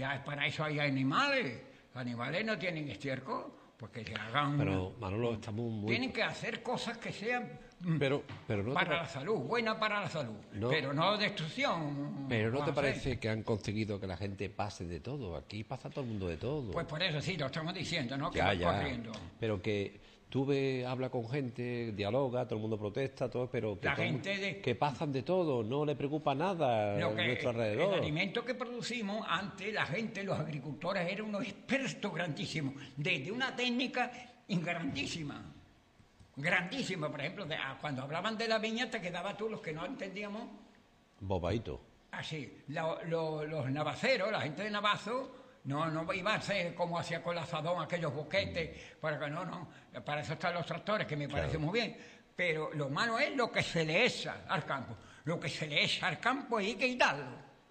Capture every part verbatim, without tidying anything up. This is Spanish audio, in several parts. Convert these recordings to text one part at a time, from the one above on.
Y hay, para eso hay animales. Los animales no tienen estiércol, porque se hagan... Pero, Manolo, estamos muy... Tienen que hacer cosas que sean pero, pero no para te... la salud, buena para la salud, no, pero no destrucción. Pero ¿no te parece hacer. que han conseguido que la gente pase de todo? Aquí pasa todo el mundo de todo. Pues por eso sí, lo estamos diciendo, ¿no? Que ya, va ya. corriendo. Pero que tú ves, habla con gente, dialoga, todo el mundo protesta, todo, pero que, la todo, gente de... que pasan de todo, no le preocupa nada Lo a que, nuestro alrededor. El alimento que producimos, antes la gente, los agricultores, eran unos expertos grandísimos, desde una técnica grandísima, grandísima. Por ejemplo, de, cuando hablaban de la viña, te quedaba tú, los que no entendíamos... Bobadito. Así, lo, lo, los navaceros, la gente de Navazo... No, no iba a ser como hacía con el azadón, aquellos boquetes, para que no, no, para eso están los tractores, que me claro. parece muy bien. Pero lo malo es lo que se le echa al campo. Lo que se le echa al campo hay que quitarlo.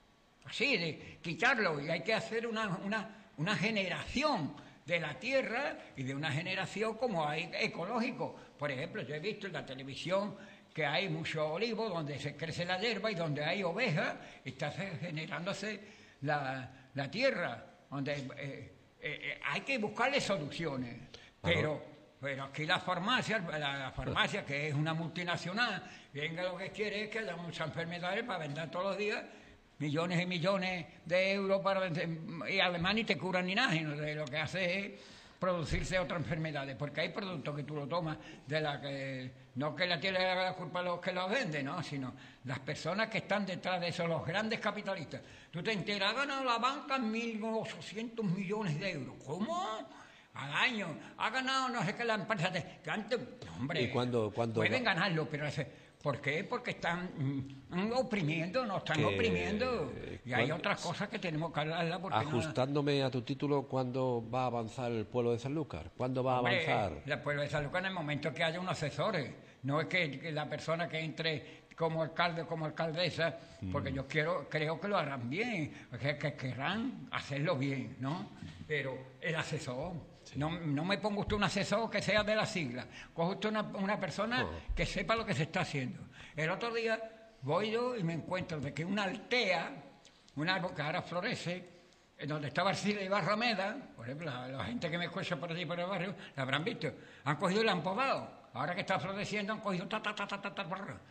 Así, de quitarlo. Y hay que hacer una, una, una generación de la tierra y de una generación como hay ecológico. Por ejemplo, yo he visto en la televisión que hay mucho olivo donde se crece la hierba y donde hay ovejas, está generándose la, la tierra. Donde eh, eh, hay que buscarle soluciones, pero, pero aquí la farmacia, la, la farmacia que es una multinacional, venga lo que quiere es que haya muchas enfermedades para vender todos los días millones y millones de euros para vender, y además ni te curan ni nada, sino que lo que hace es producirse otras enfermedades, porque hay productos que tú lo tomas de la que no que la tiene la culpa los que los venden, no, sino las personas que están detrás de eso, los grandes capitalistas. Tú te enteras, ha ganado la banca mil ochocientos millones de euros. ¿Cómo? Al año. Ha ganado no sé qué la empresa de... Antes, hombre, ¿Y cuándo, cuándo pueden va? ganarlo, pero ese... ¿Por qué? Porque están mm, oprimiendo, nos están que, oprimiendo. Y hay otras cosas que tenemos que hablarlas. Ajustándome no... a tu título, ¿cuándo va a avanzar el pueblo de Sanlúcar? ¿Cuándo va Hombre, a avanzar? El pueblo de Sanlúcar en el momento que haya unos asesores. No es que, que la persona que entre como alcalde o como alcaldesa, mm. porque yo quiero, creo que lo harán bien, que, que querrán hacerlo bien, ¿no? Pero el asesor... Sí. No, no me ponga usted un asesor que sea de la sigla. Coge usted una, una persona oh. que sepa lo que se está haciendo. El otro día voy yo y me encuentro de que una altea, un árbol que ahora florece, en donde estaba Arcila y Barrameda, por ejemplo, la, la gente que me escucha por allí por el barrio, la habrán visto, han cogido y la han podado. Ahora que está floreciendo han cogido ta ta ta ta ta ta.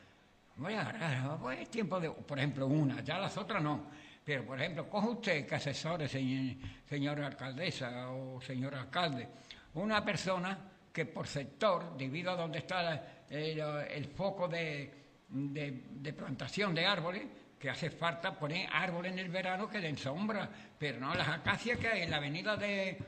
Vaya, pues es tiempo de, por ejemplo, una, ya las otras no. Pero, por ejemplo, coge usted que asesore, señor, señora alcaldesa o señor alcalde, una persona que por sector, debido a donde está la, el, el foco de, de, de plantación de árboles, que hace falta poner árboles en el verano que den sombra, pero no las acacias que hay en la avenida de,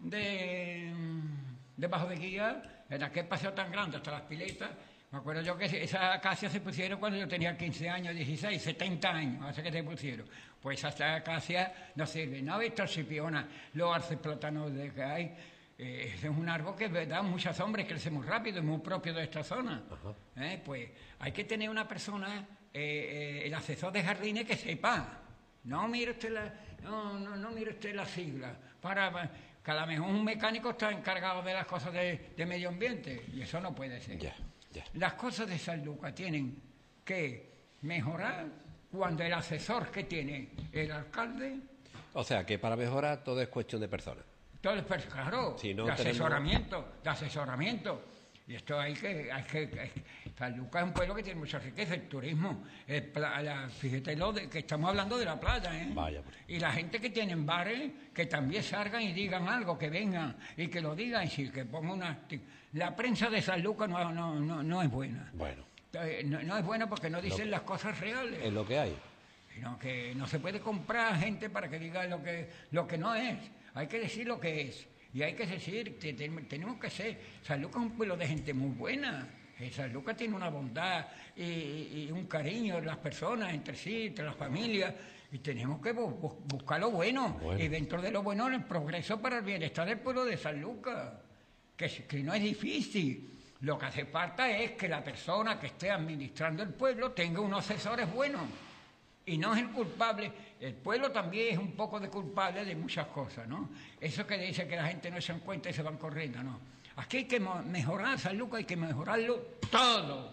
de, de Bajo de Guía, en aquel paseo tan grande hasta las piletas. Me acuerdo yo que esas acacias se pusieron cuando yo tenía quince años, dieciséis, setenta años, hace que se pusieron. Pues esas acacias no sirven. ¿No ha visto Scipiona, los arceplátanos de que hay? Eh, es un árbol que da mucha sombra y crece muy rápido, es muy propio de esta zona. Eh, pues hay que tener una persona, eh, eh, el asesor de jardines, que sepa. No mire usted la, no, no, no mire usted la sigla. Para, para que a lo mejor un mecánico está encargado de las cosas de, de medio ambiente y eso no puede ser. Yeah. Yeah. Las cosas de Sanlúcar tienen que mejorar cuando el asesor que tiene el alcalde... O sea, que para mejorar todo es cuestión de personas. Todo es, claro, si no de tenemos... asesoramiento, de asesoramiento. Y esto hay que... Hay que, hay que Sanlúcar es un pueblo que tiene mucha riqueza, el turismo. El, la, fíjate lo de, que estamos hablando de la playa, ¿eh? Vaya, pues. Y la gente que tiene bares, que también salgan y digan algo, que vengan y que lo digan, y si que ponga una... La prensa de Sanlúcar no, no, no, no es buena. Bueno. No, no es buena porque no dicen lo, las cosas reales. Es lo que hay. Sino que no se puede comprar gente para que diga lo que, lo que no es. Hay que decir lo que es. Y hay que decir, te, te, tenemos que ser... Sanlúcar es un pueblo de gente muy buena. Sanlúcar tiene una bondad y, y, y un cariño en las personas, entre sí, entre las familias. Y tenemos que bu buscar lo bueno. bueno. Y dentro de lo bueno, el progreso para el bienestar del pueblo de Sanlúcar. Que, que no es difícil. Lo que hace falta es que la persona que esté administrando el pueblo tenga unos asesores buenos. Y no es el culpable. El pueblo también es un poco de culpable de muchas cosas, ¿no? Eso que dice que la gente no se da cuenta y se van corriendo, ¿no? Aquí hay que mejorar Sanlúcar, hay que mejorarlo todo.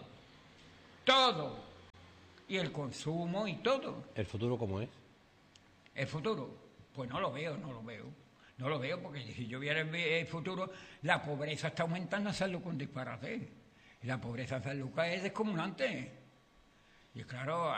Todo. Y el consumo y todo. ¿El futuro cómo es? El futuro. Pues no lo veo, no lo veo. No lo veo porque si yo viera el futuro, la pobreza está aumentando en San Lucas con disparate. Y la pobreza en San Lucas es descomunante. Y claro,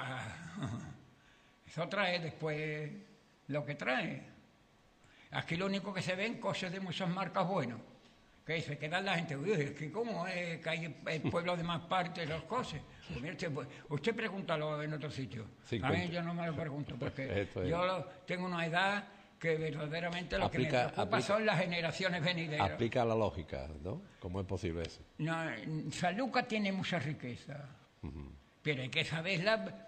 eso trae después lo que trae. Aquí lo único que se ven cosas de muchas marcas buenas. Que se quedan la gente, uy, es que cómo es que hay el pueblo de más partes, las cosas. Pues mire, usted, usted pregúntalo en otro sitio. A mí yo no me lo pregunto, porque yo lo, tengo una edad que verdaderamente lo aplica, que me preocupa aplica, son las generaciones venideras. Aplica la lógica, ¿no? ¿Cómo es posible eso? No, San Lucas tiene mucha riqueza, uh-huh. pero hay que saberla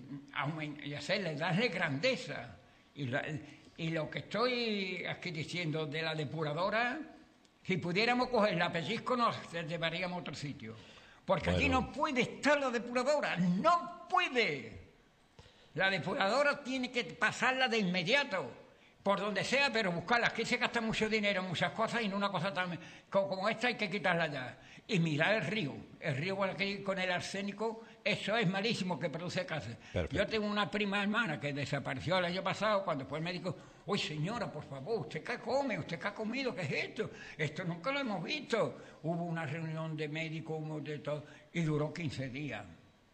y hacerle, darle grandeza. Y, la, y lo que estoy aquí diciendo de la depuradora, si pudiéramos coger la pellizco nos llevaríamos a otro sitio. Porque bueno. Aquí no puede estar la depuradora, no puede. La depuradora tiene que pasarla de inmediato, por donde sea, pero buscarla. Aquí se gasta mucho dinero en muchas cosas y en una cosa tan como esta hay que quitarla ya. Y mirar el río. El río con, aquí, con el arsénico, eso es malísimo, que produce cáncer. Perfecto. Yo tengo una prima hermana que desapareció el año pasado cuando fue el médico. Uy, señora, por favor, ¿usted qué come? ¿Usted qué ha comido? ¿Qué es esto? Esto nunca lo hemos visto. Hubo una reunión de médicos, de todo, y duró quince días.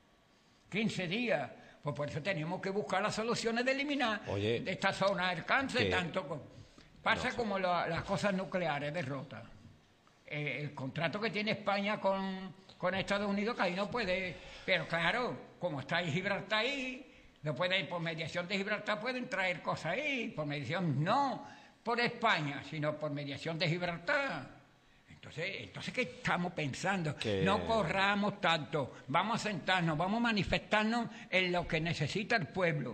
quince días. Pues por eso tenemos que buscar las soluciones de eliminar Oye, de esta zona del cáncer. Que... tanto con... Pasa no, como la, las cosas nucleares de Rota. Eh, el contrato que tiene España con, con Estados Unidos, que ahí no puede... Pero claro, como está ahí Gibraltar ahí... No puede ir por mediación de Gibraltar, pueden traer cosas ahí, por mediación no por España, sino por mediación de Gibraltar. Entonces, entonces ¿qué estamos pensando? Que... No corramos tanto, vamos a sentarnos, vamos a manifestarnos en lo que necesita el pueblo.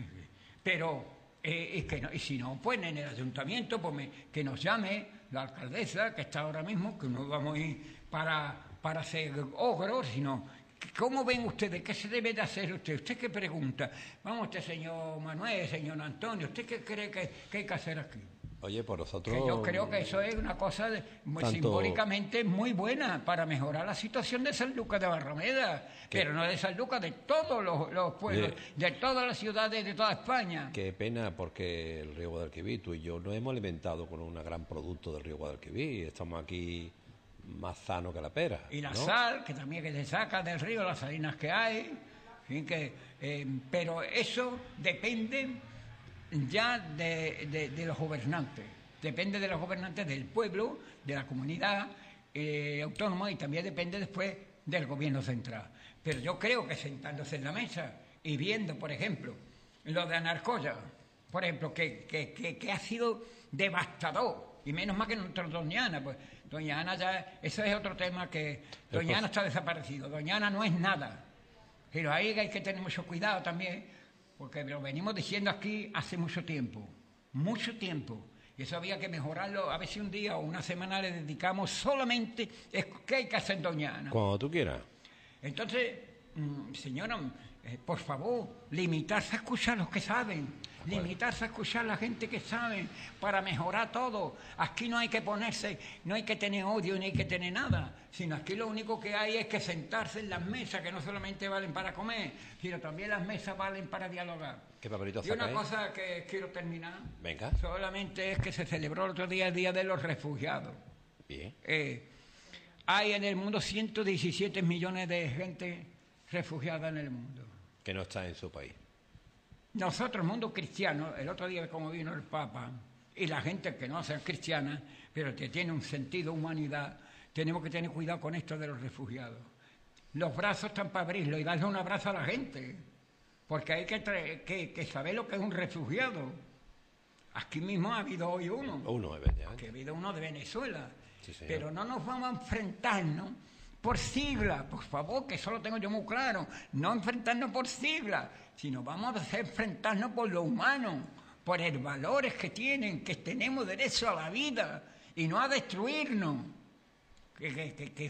Pero, eh, y, que no, y si no, pues en el ayuntamiento, pues me, que nos llame la alcaldesa, que está ahora mismo, que no vamos a ir para, para ser ogros, sino... ¿Cómo ven ustedes? ¿Qué se debe de hacer usted? ¿Usted qué pregunta? Vamos usted, señor Manuel, señor Antonio, ¿usted qué cree que, que hay que hacer aquí? Oye, por nosotros... Que yo creo que eso es una cosa de, tanto... simbólicamente muy buena para mejorar la situación de San Lucas de Barrameda, ¿Qué? Pero no de San Lucas, de todos los, los pueblos, de... de todas las ciudades de toda España. Qué pena, porque el río Guadalquivir, tú y yo nos hemos alimentado con un gran producto del río Guadalquivir, estamos aquí... más sano que la pera. Y la ¿no? sal, que también que se saca del río, las salinas que hay, en fin, que, eh, pero eso depende ya de, de, de los gobernantes, depende de los gobernantes del pueblo, de la comunidad eh, autónoma, y también depende después del gobierno central. Pero yo creo que sentándose en la mesa y viendo, por ejemplo, lo de Anarcoya, por ejemplo, que, que, que, que ha sido devastador, y menos mal que nuestra Doñana, pues Doña Ana ya, eso es otro tema que Doña Ana está desaparecido, Doña Ana no es nada, pero ahí hay que tener mucho cuidado también, porque lo venimos diciendo aquí hace mucho tiempo, mucho tiempo, y eso había que mejorarlo, a ver si un día o una semana le dedicamos solamente, es que hay que hacer Doña Ana. Cuando tú quieras. Entonces, mmm, señora, eh, por favor, limitarse a escuchar a los que saben, limitarse a escuchar a la gente que sabe para mejorar todo. Aquí no hay que ponerse, no hay que tener odio ni hay que tener nada, sino aquí lo único que hay es que sentarse en las mesas, que no solamente valen para comer, sino también las mesas valen para dialogar. ¿Qué papelito y una saca, cosa que quiero terminar, venga, solamente es que se celebró el otro día el Día de los Refugiados. Bien. Eh, hay en el mundo ciento diecisiete millones de gente refugiada en el mundo. Que no está en su país. Nosotros, el mundo cristiano, el otro día como vino el Papa, y la gente que no sea cristiana, pero que tiene un sentido de humanidad, tenemos que tener cuidado con esto de los refugiados. Los brazos están para abrirlos y darle un abrazo a la gente, porque hay que, que, que saber lo que es un refugiado. Aquí mismo ha habido hoy uno, uno efectivamente. Que ha habido uno de Venezuela, sí, pero no nos vamos a enfrentarnos por siglas, por favor, que eso lo tengo yo muy claro, no enfrentarnos por siglas, sino vamos a enfrentarnos por lo humano, por los valores que tienen, que tenemos derecho a la vida y no a destruirnos, que, que, que, que